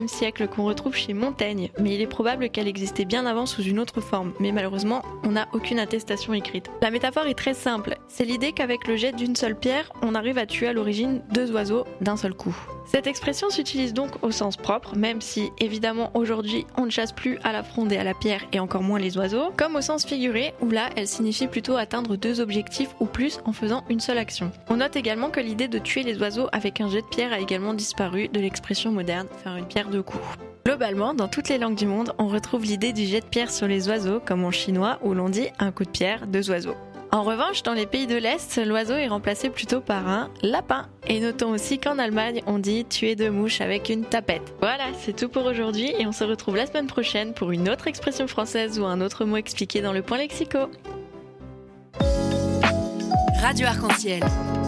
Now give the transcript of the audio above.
siècle qu'on retrouve chez Montaigne, mais il est probable qu'elle existait bien avant sous une autre forme, mais malheureusement, on n'a aucune attestation écrite. La métaphore est très simple, c'est l'idée qu'avec le jet d'une seule pierre, on arrive à tuer à l'origine 2 oiseaux d'un seul coup. Cette expression s'utilise donc au sens propre, même si évidemment aujourd'hui on ne chasse plus à la fronde et à la pierre et encore moins les oiseaux, comme au sens figuré où là elle signifie plutôt atteindre 2 objectifs ou plus en faisant une seule action. On note également que l'idée de tuer les oiseaux avec un jet de pierre a également disparu de l'expression moderne faire une pierre deux coups. Globalement, dans toutes les langues du monde, on retrouve l'idée du jet de pierre sur les oiseaux, comme en chinois où l'on dit un coup de pierre, 2 oiseaux. En revanche, dans les pays de l'Est, l'oiseau est remplacé plutôt par un lapin. Et notons aussi qu'en Allemagne, on dit tuer 2 mouches avec une tapette. Voilà, c'est tout pour aujourd'hui et on se retrouve la semaine prochaine pour une autre expression française ou un autre mot expliqué dans le point lexico. Radio Arc-en-Ciel.